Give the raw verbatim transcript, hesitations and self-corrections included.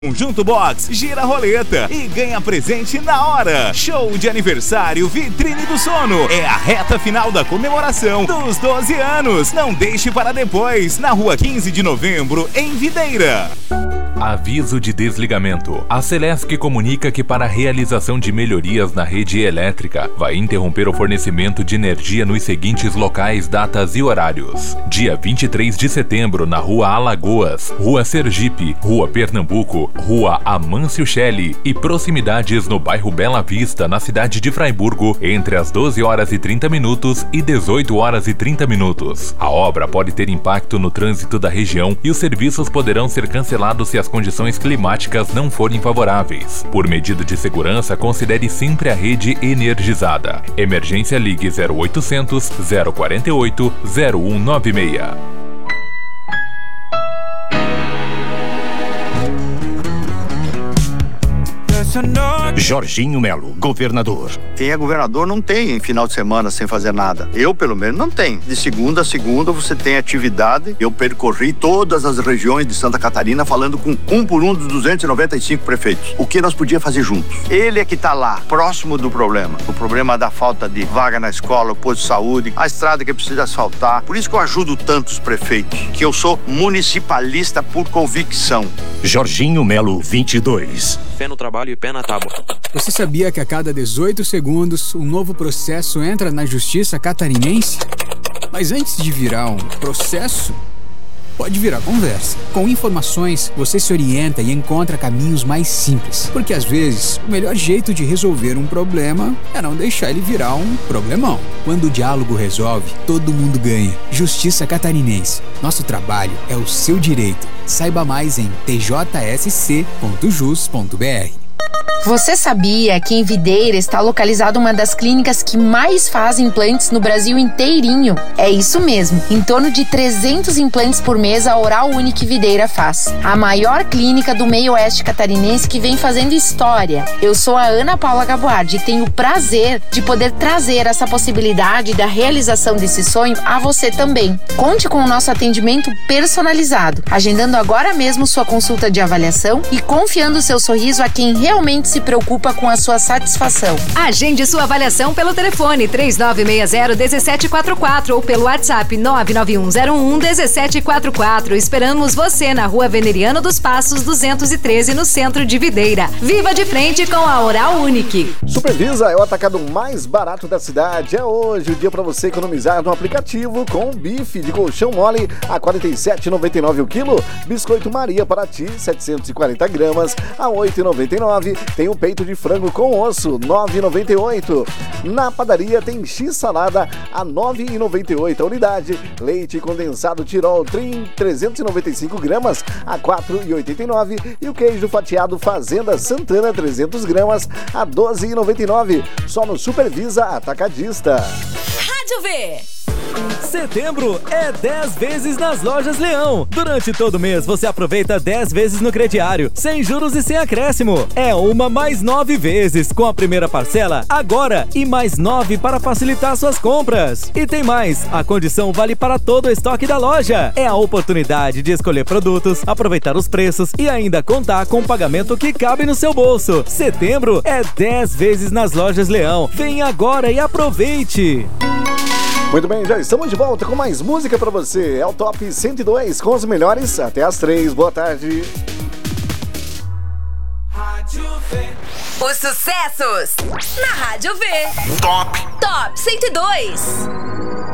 Conjunto Box, gira a roleta e ganha presente na hora. Show de aniversário Vitrine do Sono. É a reta final da comemoração dos doze anos. Não deixe para depois. Na rua quinze de novembro, em Videira. Aviso de desligamento. A Celesc comunica que para a realização de melhorias na rede elétrica, vai interromper o fornecimento de energia nos seguintes locais, datas e horários. Dia vinte e três de setembro, na Rua Alagoas, Rua Sergipe, Rua Pernambuco, Rua Amâncio Schelli e proximidades no bairro Bela Vista, na cidade de Fraiburgo, entre as doze horas e trinta minutos e dezoito horas e trinta minutos. A obra pode ter impacto no trânsito da região e os serviços poderão ser cancelados se as condições climáticas não forem favoráveis. Por medida de segurança, considere sempre a rede energizada. Emergência, ligue zero oitocentos, zero quarenta e oito, zero um nove seis. Jorginho Melo, governador. Quem é governador não tem final de semana sem fazer nada. Eu, pelo menos, não tenho. De segunda a segunda você tem atividade. Eu percorri todas as regiões de Santa Catarina falando com um por um dos duzentos e noventa e cinco prefeitos. O que nós podíamos fazer juntos? Ele é que está lá, próximo do problema. O problema da falta de vaga na escola, o posto de saúde, a estrada que precisa asfaltar. Por isso que eu ajudo tantos prefeitos, que eu sou municipalista por convicção. Jorginho Melo, vinte e dois. Pé no trabalho e pé na tábua. Você sabia que a cada dezoito segundos um novo processo entra na justiça catarinense? Mas antes de virar um processo, pode virar conversa. Com informações, você se orienta e encontra caminhos mais simples. Porque às vezes, o melhor jeito de resolver um problema é não deixar ele virar um problemão. Quando o diálogo resolve, todo mundo ganha. Justiça Catarinense. Nosso trabalho é o seu direito. Saiba mais em t j s c ponto jus ponto b r. Você sabia que em Videira está localizada uma das clínicas que mais fazem implantes no Brasil inteirinho? É isso mesmo, em torno de trezentos implantes por mês a Oral Unique Videira faz. A maior clínica do meio oeste catarinense que vem fazendo história. Eu sou a Ana Paula Gaboardi e tenho o prazer de poder trazer essa possibilidade da realização desse sonho a você também. Conte com o nosso atendimento personalizado, agendando agora mesmo sua consulta de avaliação e confiando seu sorriso a quem realmente se preocupa com a sua satisfação. Agende sua avaliação pelo telefone três nove seis zero um sete quatro quatro ou pelo WhatsApp nove nove um zero um um sete quatro quatro. Esperamos você na Rua Veneriano dos Passos duzentos e treze, no centro de Videira. Viva de frente com a Oral Unique. Supervisa é o atacado mais barato da cidade. É hoje o dia para você economizar no aplicativo com bife de colchão mole a quarenta e sete reais e noventa e nove centavos o quilo. Biscoito Maria Paraty, setecentos e quarenta gramas a oito reais e noventa e nove centavos. Tem o peito de frango com osso, nove reais e noventa e oito centavos. Na padaria tem X-salada a nove reais e noventa e oito centavos a unidade. Leite condensado Tirol, trezentos e noventa e cinco gramas a quatro reais e oitenta e nove centavos. E o queijo fatiado Fazenda Santana, trezentos gramas a doze reais e noventa e nove centavos. Só no Supervisa Atacadista. Rádio V. Setembro é dez vezes nas Lojas Leão. Durante todo mês você aproveita dez vezes no crediário, sem juros e sem acréscimo. É uma mais nove vezes com a primeira parcela agora e mais nove para facilitar suas compras. E tem mais, a condição vale para todo o estoque da loja. É a oportunidade de escolher produtos, aproveitar os preços e ainda contar com o pagamento que cabe no seu bolso. Setembro é dez vezes nas Lojas Leão. Vem agora e aproveite! Muito bem, já estamos de volta com mais música pra você. É o Top cento e dois com os melhores até as três. Boa tarde. Rádio V. Os sucessos na Rádio V. Top. Top cento e dois.